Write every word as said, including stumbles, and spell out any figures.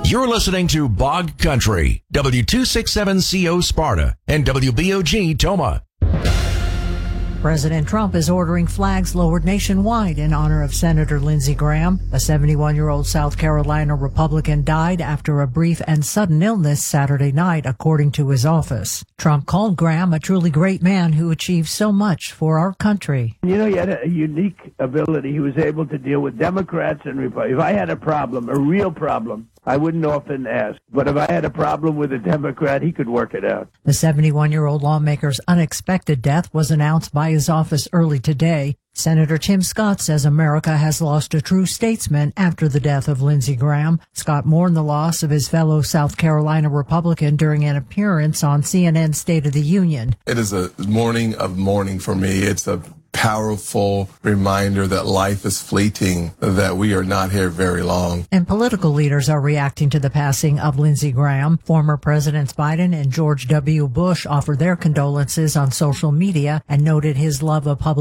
You're listening to Bog Country, W two sixty-seven C O Sparta and W B O G Toma. President Trump is ordering flags lowered nationwide in honor of Senator Lindsey Graham. A seventy-one-year-old South Carolina Republican died after a brief and sudden illness Saturday night, according to his office. Trump called Graham a truly great man who achieved so much for our country. You know, he had a unique ability. He was able to deal with Democrats and Republicans. If I had a problem, a real problem, I wouldn't often ask. But if I had a problem with a Democrat, he could work it out. The seventy-one-year-old lawmaker's unexpected death was announced by his office early today. Senator Tim Scott says America has lost a true statesman after the death of Lindsey Graham. Scott mourned the loss of his fellow South Carolina Republican during an appearance on C N N's State of the Union. It is a morning of mourning for me. It's a powerful reminder that life is fleeting, that we are not here very long. And political leaders are reacting to the passing of Lindsey Graham. Former Presidents Biden and George W. Bush offered their condolences on social media and noted his love of public